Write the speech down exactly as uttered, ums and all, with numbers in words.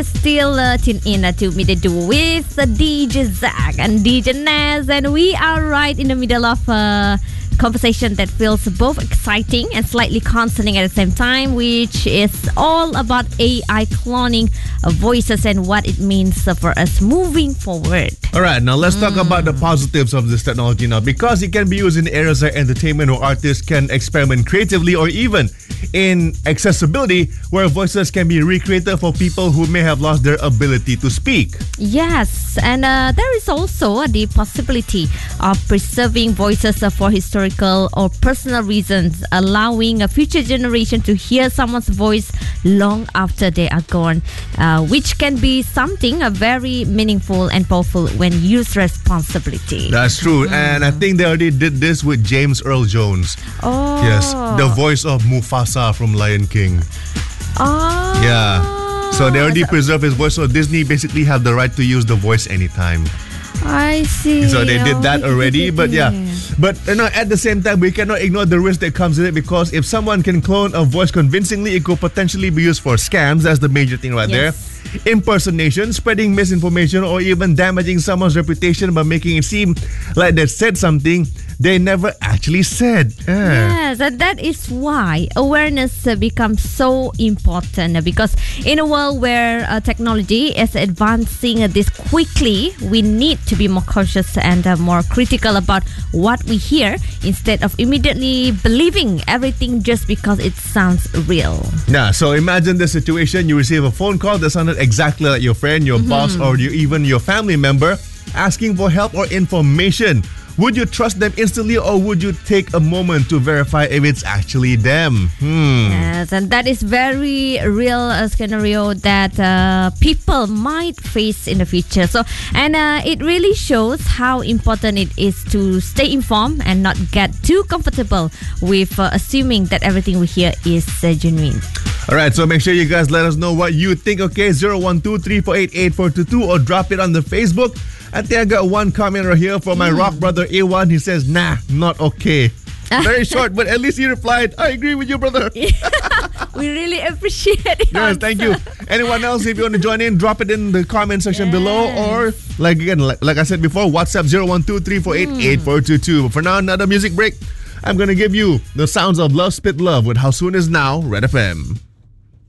Still uh, tune in uh, to Midday Duo with uh, D J Zach and D J Naz, and we are right in the middle of a conversation that feels both exciting and slightly concerning at the same time, which is all about A I cloning uh, voices and what it means uh, for us moving forward. All right, now let's talk mm. about the positives of this technology now, because it can be used in areas like entertainment where artists can experiment creatively, or even in accessibility where voices can be recreated for people who may have lost their ability to speak. Yes, and uh, there is also uh, the possibility of preserving voices uh, for historical or personal reasons, allowing a future generation to hear someone's voice long after they are gone, uh, which can be something uh, very meaningful and powerful when used responsibly. That's true, mm. and I think they already did this with James Earl Jones. Oh. Yes, the voice of Mufasa from Lion King. Oh. Yeah. So they already preserved his voice, so Disney basically have the right to use the voice anytime. I see. So they did that already, but yeah. But you know, at the same time, we cannot ignore the risk that comes with it, because if someone can clone a voice convincingly, it could potentially be used for scams. That's the major thing right yes. there. Impersonation, spreading misinformation, or even damaging someone's reputation by making it seem like they said something they never actually said. Yeah. Yes, and that is why awareness uh, becomes so important, uh, because in a world where uh, technology is advancing uh, this quickly, we need to be more cautious and uh, more critical about what we hear, instead of immediately believing everything just because it sounds real. Yeah, so imagine the situation: you receive a phone call that sounded exactly like your friend, your mm-hmm. boss, or you, even your family member asking for help or information. Would you trust them instantly, or would you take a moment to verify if it's actually them? Hmm. Yes, and that is very real uh, scenario that uh, people might face in the future. So, and uh, it really shows how important it is to stay informed and not get too comfortable with uh, assuming that everything we hear is uh, genuine. All right, so make sure you guys let us know what you think. Okay, zero one two three four eight eight four two two, or drop it on the Facebook. I think I got one comment right here from my mm. rock brother A one. He says, nah, not okay. Very short, but at least he replied, I agree with you, brother. Yeah. We really appreciate it. Yes, thank you. Anyone else, if you want to join in, drop it in the comment section yes. below. Or, like again, like, like I said before, WhatsApp zero one two three four eight eight four two two. But for now, another music break. I'm going to give you the sounds of Love Spit Love with How Soon Is Now, Red F M.